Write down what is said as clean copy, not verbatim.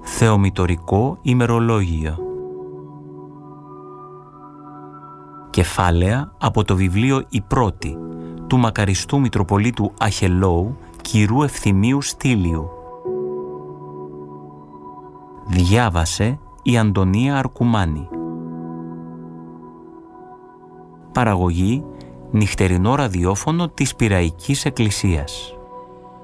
Θεομητορικό ημερολόγιο. Κεφάλαια από το βιβλίο «Η Πρώτη» του μακαριστού Μητροπολίτου Αχελώου κυρού Ευθυμίου Στήλιου. Διάβασε η Αντωνία Αρκουμάνη. Παραγωγή νυχτερινό ραδιόφωνο της Πειραϊκής Εκκλησίας.